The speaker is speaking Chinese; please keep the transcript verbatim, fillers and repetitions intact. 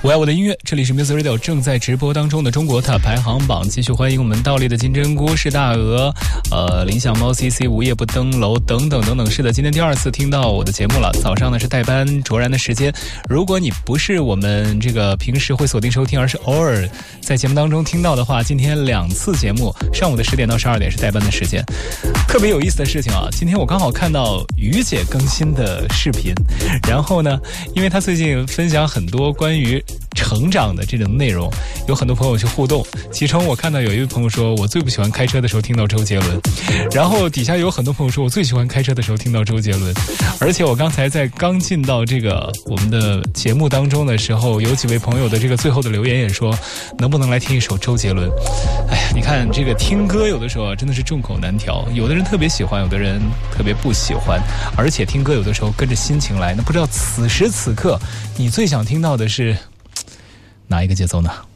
我爱我的音乐，这里是 Music Radio 正在直播当中的中国塔排行榜，继续欢迎我们倒立的金针菇是大鹅，呃，林小猫 C C 无夜不登楼等等等等。是的，今天第二次听到我的节目了。早上呢是代班卓然的时间，如果你不是我们这个平时会锁定收听，而是偶尔在节目当中听到的话，今天两次节目，上午的十点到十二点是代班的时间。特别有意思的事情啊，今天我刚好看到于姐更新的视频，然后呢，因为她最近分享很多关于成长的这种内容，有很多朋友去互动，其中我看到有一位朋友说我最不喜欢开车的时候听到周杰伦，然后底下有很多朋友说我最喜欢开车的时候听到周杰伦，而且我刚才在刚进到这个我们的节目当中的时候，有几位朋友的这个最后的留言也说能不能来听一首周杰伦。哎呀，你看这个听歌有的时候啊真的是众口难调，有的人特别喜欢，有的人特别不喜欢，而且听歌有的时候跟着心情来，那不知道此时此刻你最想听到的是哪一个节奏呢？